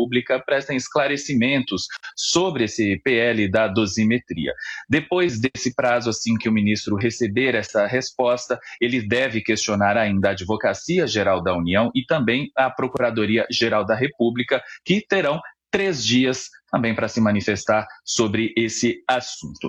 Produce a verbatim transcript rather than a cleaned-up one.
República prestem esclarecimentos sobre esse P L da dosimetria. Depois desse prazo, assim que o ministro receber essa resposta, ele deve questionar ainda a Advocacia Geral da União e também a Procuradoria Geral da República, que terão três dias também para se manifestar sobre esse assunto.